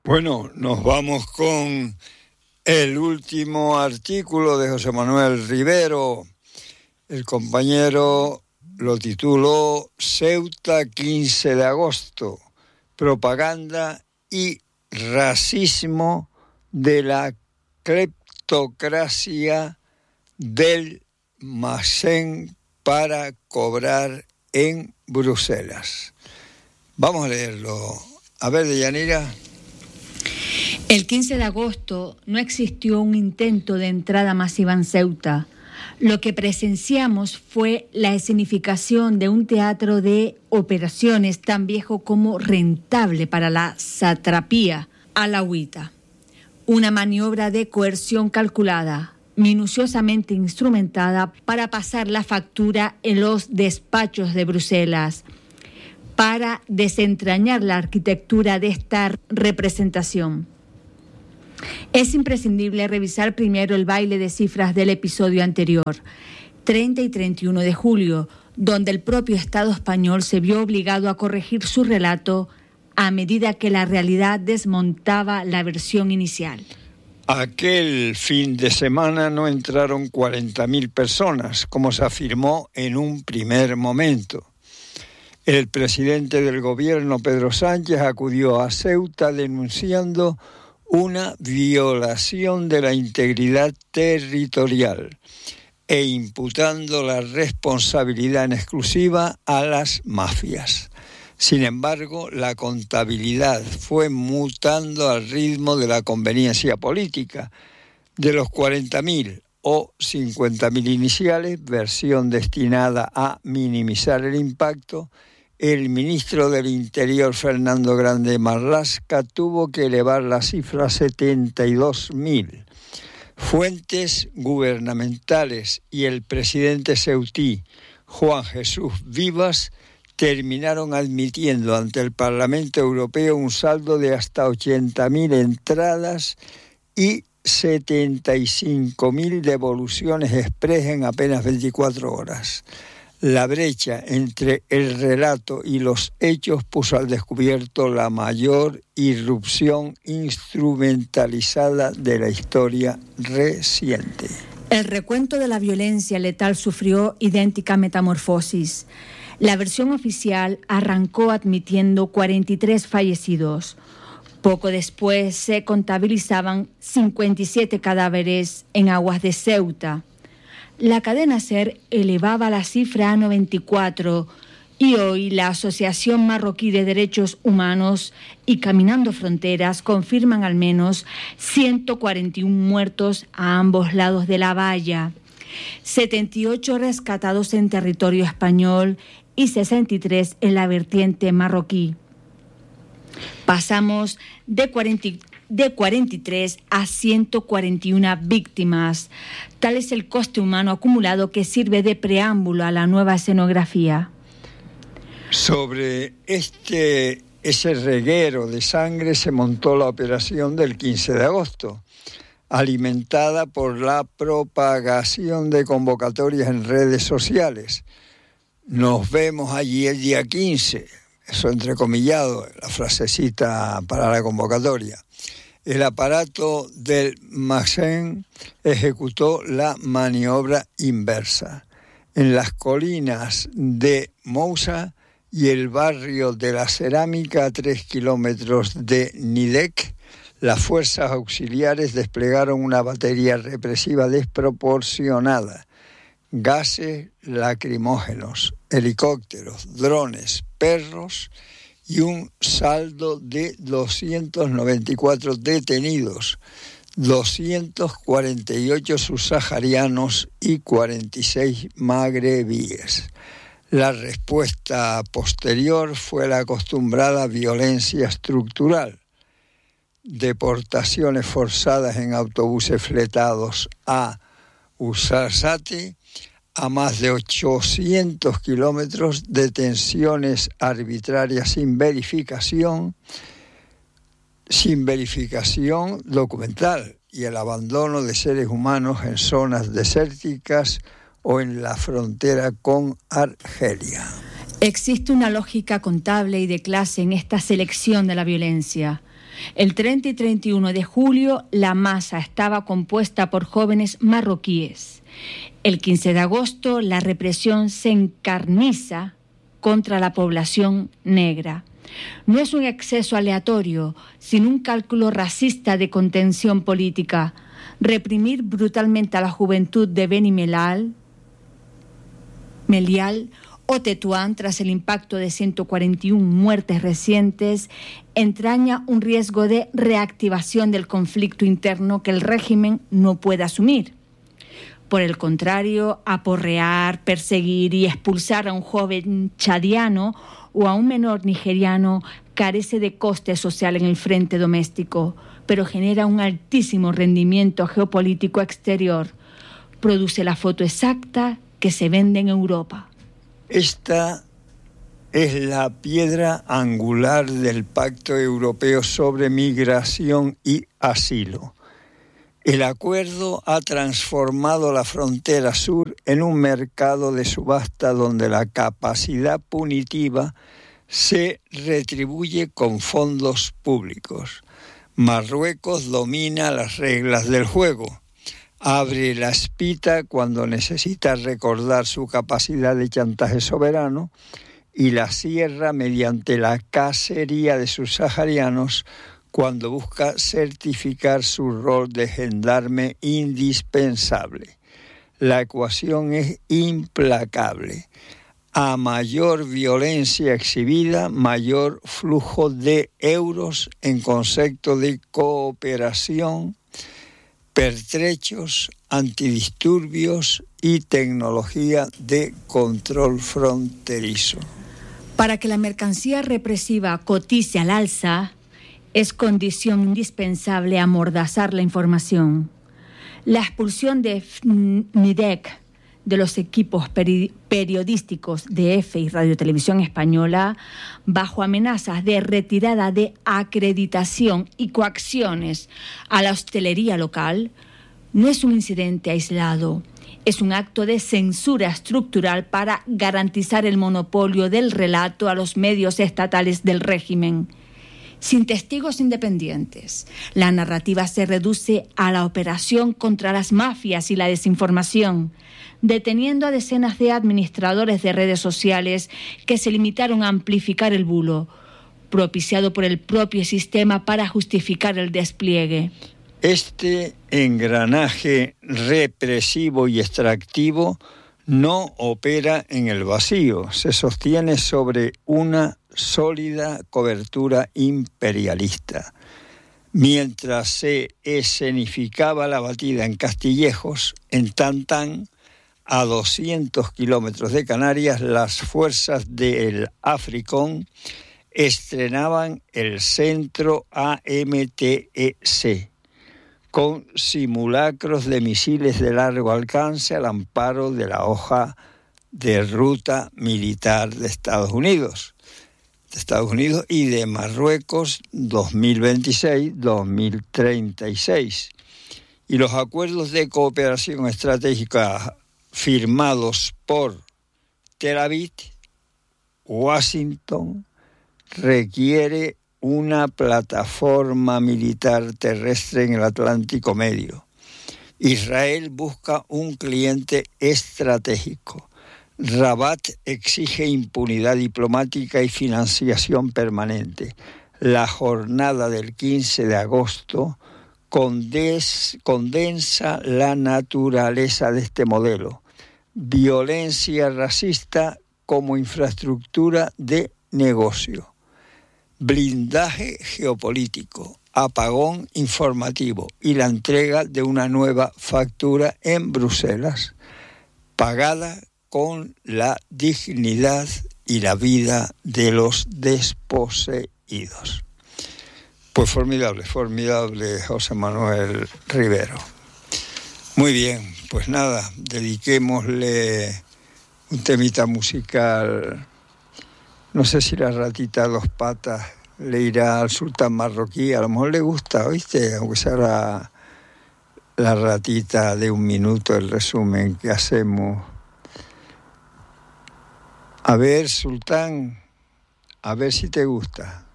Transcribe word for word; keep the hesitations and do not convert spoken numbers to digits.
Bueno, nos vamos con el último artículo de José Manuel Rivero. El compañero lo tituló Ceuta quince de agosto, propaganda y racismo de la cleptocracia del Masen para cobrar en Bruselas. Vamos a leerlo. A ver, Deyanira. El quince de agosto no existió un intento de entrada masiva en Ceuta. Lo que presenciamos fue la escenificación de un teatro de operaciones tan viejo como rentable para la satrapía alauita. Una maniobra de coerción calculada, minuciosamente instrumentada para pasar la factura en los despachos de Bruselas, para desentrañar la arquitectura de esta representación. Es imprescindible revisar primero el baile de cifras del episodio anterior, treinta y treinta y uno de julio, donde el propio Estado español se vio obligado a corregir su relato a medida que la realidad desmontaba la versión inicial. Aquel fin de semana no entraron cuarenta mil personas, como se afirmó en un primer momento. El presidente del gobierno, Pedro Sánchez, acudió a Ceuta denunciando una violación de la integridad territorial e imputando la responsabilidad en exclusiva a las mafias. Sin embargo, la contabilidad fue mutando al ritmo de la conveniencia política. De los cuarenta mil o cincuenta mil iniciales, versión destinada a minimizar el impacto, el ministro del Interior, Fernando Grande Marlaska, tuvo que elevar la cifra a setenta y dos mil. Fuentes gubernamentales y el presidente ceutí, Juan Jesús Vivas, terminaron admitiendo ante el Parlamento Europeo un saldo de hasta ochenta mil entradas y setenta y cinco mil devoluciones express en apenas veinticuatro horas. La brecha entre el relato y los hechos puso al descubierto la mayor irrupción instrumentalizada de la historia reciente. El recuento de la violencia letal sufrió idéntica metamorfosis. La versión oficial arrancó admitiendo cuarenta y tres fallecidos. Poco después se contabilizaban cincuenta y siete cadáveres en aguas de Ceuta. La cadena SER elevaba la cifra a noventa y cuatro y hoy la Asociación Marroquí de Derechos Humanos y Caminando Fronteras confirman al menos ciento cuarenta y uno muertos a ambos lados de la valla, setenta y ocho rescatados en territorio español y sesenta y tres en la vertiente marroquí. Pasamos de cuarenta de cuarenta y tres a ciento cuarenta y una víctimas. Tal es el coste humano acumulado que sirve de preámbulo a la nueva escenografía. Sobre este, ese reguero de sangre se montó la operación del quince de agosto, alimentada por la propagación de convocatorias en redes sociales. Nos vemos allí el día quince, eso entrecomillado, la frasecita para la convocatoria. El aparato del Masen ejecutó la maniobra inversa. En las colinas de Moussa y el barrio de la Cerámica, a tres kilómetros de Nidec, las fuerzas auxiliares desplegaron una batería represiva desproporcionada. Gases lacrimógenos, helicópteros, drones, perros y un saldo de doscientos noventa y cuatro detenidos, doscientos cuarenta y ocho subsaharianos y cuarenta y seis magrebíes. La respuesta posterior fue la acostumbrada violencia estructural. Deportaciones forzadas en autobuses fletados a Ouarzazate, a más de ochocientos kilómetros, detenciones arbitrarias sin verificación, sin verificación documental y el abandono de seres humanos en zonas desérticas o en la frontera con Argelia. Existe una lógica contable y de clase en esta selección de la violencia. El treinta y treinta y uno de julio, la masa estaba compuesta por jóvenes marroquíes. El quince de agosto, la represión se encarniza contra la población negra. No es un exceso aleatorio, sino un cálculo racista de contención política. Reprimir brutalmente a la juventud de Beni Mellal, Melial o Tetuán tras el impacto de ciento cuarenta y una muertes recientes entraña un riesgo de reactivación del conflicto interno que el régimen no puede asumir. Por el contrario, aporrear, perseguir y expulsar a un joven chadiano o a un menor nigeriano carece de coste social en el frente doméstico, pero genera un altísimo rendimiento geopolítico exterior. Produce la foto exacta que se vende en Europa. Esta es la piedra angular del Pacto Europeo sobre Migración y Asilo. El acuerdo ha transformado la frontera sur en un mercado de subasta donde la capacidad punitiva se retribuye con fondos públicos. Marruecos domina las reglas del juego. Abre la espita cuando necesita recordar su capacidad de chantaje soberano y la cierra mediante la cacería de sus saharianos cuando busca certificar su rol de gendarme indispensable. La ecuación es implacable. A mayor violencia exhibida, mayor flujo de euros en concepto de cooperación, pertrechos, antidisturbios y tecnología de control fronterizo. Para que la mercancía represiva cotice al alza, es condición indispensable amordazar la información. La expulsión de F N I D E C de los equipos peri- periodísticos de EFE y Radio Televisión Española, bajo amenazas de retirada de acreditación y coacciones a la hostelería local, no es un incidente aislado, es un acto de censura estructural para garantizar el monopolio del relato a los medios estatales del régimen. Sin testigos independientes, la narrativa se reduce a la operación contra las mafias y la desinformación, deteniendo a decenas de administradores de redes sociales que se limitaron a amplificar el bulo, propiciado por el propio sistema para justificar el despliegue. Este engranaje represivo y extractivo no opera en el vacío, se sostiene sobre una sólida cobertura imperialista. Mientras se escenificaba la batida en Castillejos, en Tantán, a doscientos kilómetros de Canarias, las fuerzas del Africón estrenaban el centro A M T E C, con simulacros de misiles de largo alcance al amparo de la hoja de ruta militar de Estados Unidos, de Estados Unidos y de Marruecos dos mil veintiséis a dos mil treinta y seis. Y los acuerdos de cooperación estratégica firmados por Tel Aviv, Washington, requiere una plataforma militar terrestre en el Atlántico Medio. Israel busca un cliente estratégico. Rabat exige impunidad diplomática y financiación permanente. La jornada del quince de agosto condes, condensa la naturaleza de este modelo. Violencia racista como infraestructura de negocio. Blindaje geopolítico, apagón informativo y la entrega de una nueva factura en Bruselas, pagada con la dignidad y la vida de los desposeídos. Pues formidable, formidable José Manuel Rivero. Muy bien, pues nada, dediquémosle un temita musical. No sé si la ratita a dos patas le irá al sultán marroquí, a lo mejor le gusta, ¿oíste? Aunque sea la, la ratita de un minuto, el resumen que hacemos. A ver, sultán, a ver si te gusta.